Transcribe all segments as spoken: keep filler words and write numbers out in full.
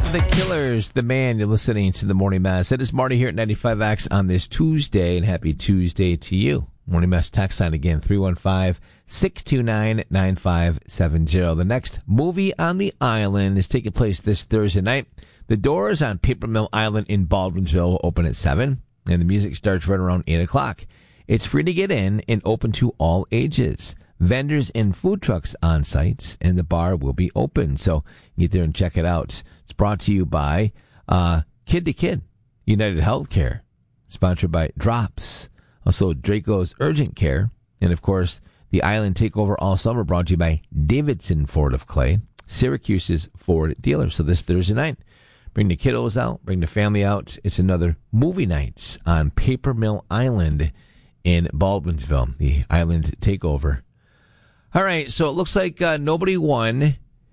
The Killers, The Man. You're listening to the Morning Mess. It is Marty here at ninety-five X on this Tuesday, and happy Tuesday to you. Morning Mess text line again, three one five, six two nine, nine five seven zero. The next movie on the island is taking place this Thursday night. The doors on Paper Mill Island in Baldwinsville will open at seven, and the music starts right around eight o'clock. It's free to get in and open to all ages. Vendors and food trucks on site, and the bar will be open. So get there and check it out. It's brought to you by uh, Kid to Kid, United Healthcare, sponsored by Drops, also Draco's Urgent Care, and of course, the Island Takeover all summer brought to you by Davidson Ford of Clay, Syracuse's Ford dealer. So this Thursday night, bring the kiddos out, bring the family out. It's another movie night on Paper Mill Island in Baldwinsville, the Island Takeover. All right, so it looks like uh, nobody won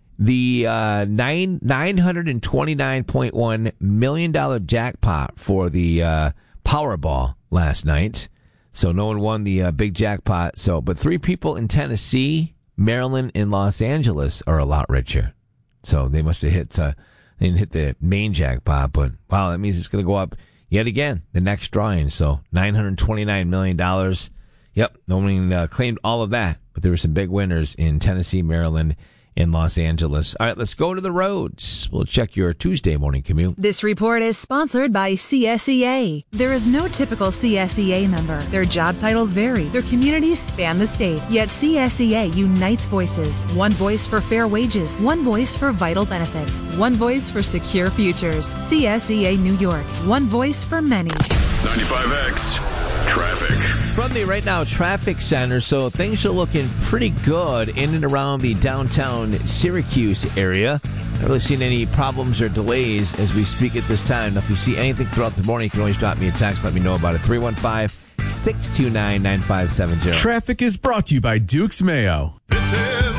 the uh, nine nine hundred twenty nine point one million dollar jackpot for the uh, Powerball last night. So no one won the uh, big jackpot. So, but three people in Tennessee, Maryland, and Los Angeles are a lot richer. So they must have hit uh, they didn't hit the main jackpot. But wow, that means it's going to go up yet again the next drawing. So nine hundred twenty nine million dollars. Yep, no one uh, claimed all of that. But there were some big winners in Tennessee, Maryland, and Los Angeles. All right, let's go to the roads. We'll check your Tuesday morning commute. This report is sponsored by C S E A. There is no typical C S E A member. Their job titles vary. Their communities span the state. Yet C S E A unites voices. One voice for fair wages. One voice for vital benefits. One voice for secure futures. C S E A New York. One voice for many. ninety-five X Traffic. From the Right Now Traffic Center, so things are looking pretty good in and around the downtown Syracuse area. Not really seen any problems or delays as we speak at this time. Now, if you see anything throughout the morning, you can always drop me a text. Let me know about it. three one five, six two nine, nine five seven zero. Traffic is brought to you by Duke's Mayo. This is